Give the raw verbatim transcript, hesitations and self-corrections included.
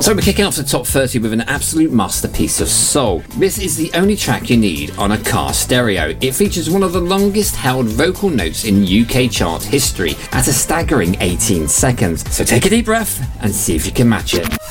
So we're kicking off the top thirty with an absolute masterpiece of soul. This is the only track you need on a car stereo. It features one of the longest held vocal notes in U K chart history at a staggering eighteen seconds. So take a deep breath and see if you can match it.